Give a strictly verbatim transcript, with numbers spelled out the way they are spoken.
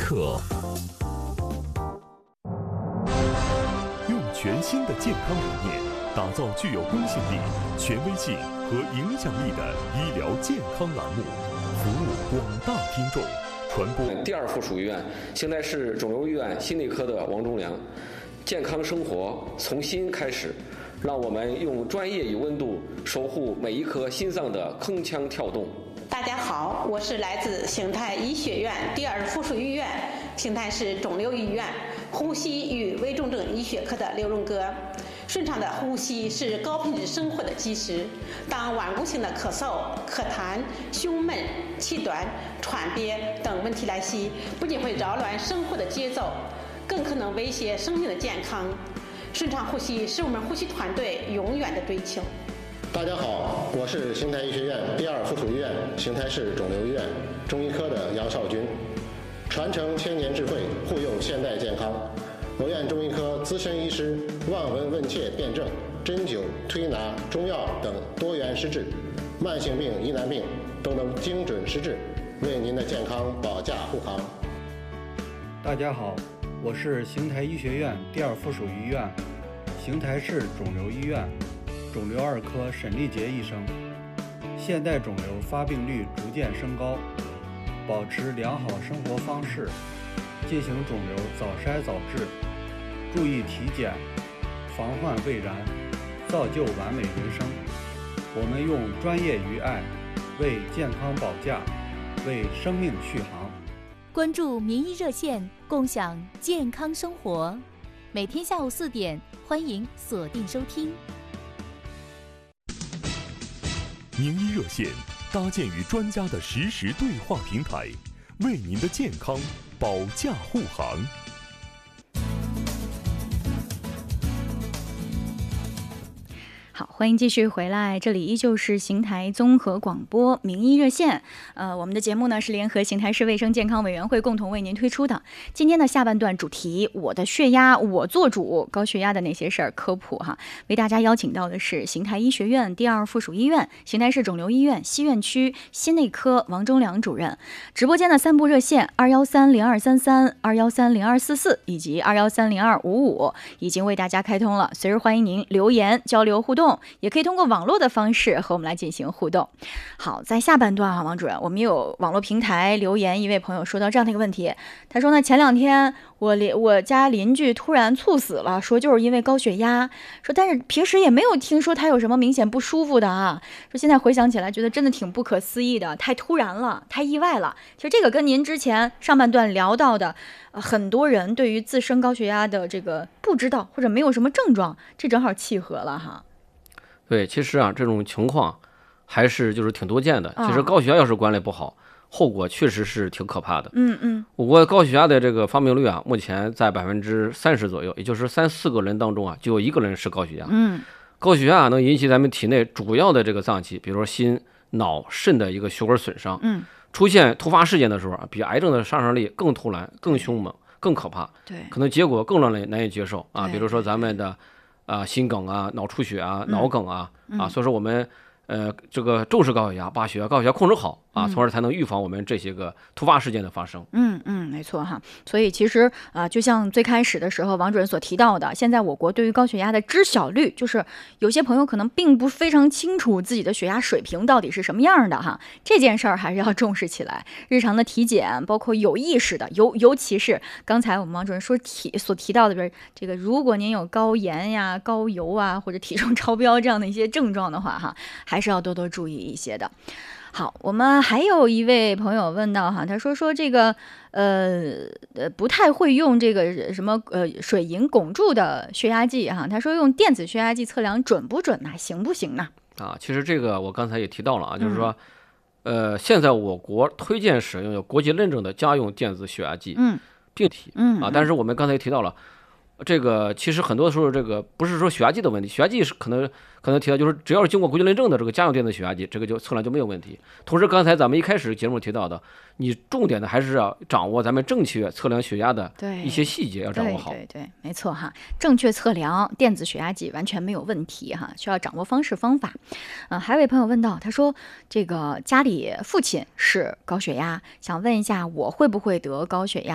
课。用全新的健康理念，打造具有公信力、权威性和影响力的医疗健康栏目，服务广大听众，传播。 第二附属医院邢台市肿瘤医院心内科的王忠良，健康生活从心开始，让我们用专业与温度守护每一颗心脏的铿锵跳动。 大家好，我是来自邢台医学院第二附属医院邢台市肿瘤医院呼吸与危重症医学科的刘荣哥。顺畅的呼吸是高品质生活的基石。当顽固性的咳嗽、咳痰、胸闷、气短、喘憋等问题来袭，不仅会扰乱生活的节奏，更可能威胁生命的健康。顺畅呼吸是我们呼吸团队永远的追求。 大家好，我是邢台医学院第二附属医院邢台市肿瘤医院中医科的杨少军，传承千年智慧，护佑现代健康。我院中医科资深医师望闻问切辨证、针灸、推拿、中药等多元施治，慢性病、疑难病都能精准施治，为您的健康保驾护航。 大家好，我是邢台医学院第二附属医院邢台市肿瘤医院肿瘤二科沈立杰医生。现代肿瘤发病率逐渐升高，保持良好生活方式，进行肿瘤早筛早治，注意体检，防患未然，造就完美人生。我们用专业与爱为健康保驾，为生命续航。 关注民医热线，共享健康生活。每天下午四点，欢迎锁定收听。 名医热线搭建与专家的实时对话平台，为您的健康保驾护航。 好，欢迎继续回来，这里依旧是邢台综合广播名医热线。呃，我们的节目呢是联合邢台市卫生健康委员会共同为您推出的。今天的下半段主题，我的血压我做主，高血压的那些事儿科普哈。为大家邀请到的是邢台医学院第二附属医院、邢台市肿瘤医院西院区心内科王忠良主任。直播间的三部热线二幺三零二三三、二幺三零二四四以及二幺三零二五五已经为大家开通了，随时欢迎您留言交流互动。也可以通过网络的方式和我们来进行互动。好，在下半段啊，王主任，我们有网络平台留言，一位朋友说到这样的一个问题，他说呢，前两天我邻我家邻居突然猝死了，说就是因为高血压，说但是平时也没有听说他有什么明显不舒服的啊，说现在回想起来觉得真的挺不可思议的，太突然了，太意外了。其实这个跟您之前上半段聊到的、呃、很多人对于自身高血压的这个不知道或者没有什么症状，这正好契合了哈。 对，其实啊，这种情况还是就是挺多见的。 哦、 其实高血压要是管理不好，后果确实是挺可怕的。 嗯嗯， 我国高血压的这个发病率啊，目前在百分之三十左右，也就是三四个人当中啊，就有一个人是高血压。 嗯， 高血压能引起咱们体内主要的这个脏器，比如说心、脑、肾的一个血管损伤。 嗯， 出现突发事件的时候啊，比癌症的杀伤力更突然、更凶猛、更可怕。 对， 可能结果更让人难以接受啊。比如说咱们的。啊，心梗啊，脑出血啊，脑梗啊， 嗯、 啊，所以说我们呃这个重视高血压，把血压、高血压控制好啊，从而才能预防我们这些个突发事件的发生。 嗯嗯，没错哈。所以其实啊、呃，就像最开始的时候王主任所提到的，现在我国对于高血压的知晓率，就是有些朋友可能并不非常清楚自己的血压水平到底是什么样的哈。这件事儿还是要重视起来，日常的体检，包括有意识的，尤尤其是刚才我们王主任说提所提到的，边这个如果您有高盐呀、高油啊或者体重超标这样的一些症状的话哈，还是要多多注意一些的。好，我们还有一位朋友问到哈，他说说这个呃呃不太会用这个什么呃水银汞柱的血压计哈，他说用电子血压计测量准不准呢？行不行呢？ 啊，其实这个我刚才也提到了啊，就是说，嗯、呃，现在我国推荐使用有国际认证的家用电子血压计， 嗯， 并提， 嗯啊，但是我们刚才也提到了。这个其实很多时候，这个不是说血压计的问题，血压计是可能可能提到，就是只要是经过国际认证的这个家用电子血压计，这个就测量就没有问题。同时，刚才咱们一开始节目提到的，你重点的还是要掌握咱们正确测量血压的一些细节要掌握好。 对对对，没错哈，正确测量电子血压计完全没有问题哈，需要掌握方式方法。嗯、呃，还有位朋友问到，他说这个家里父亲是高血压，想问一下我会不会得高血压？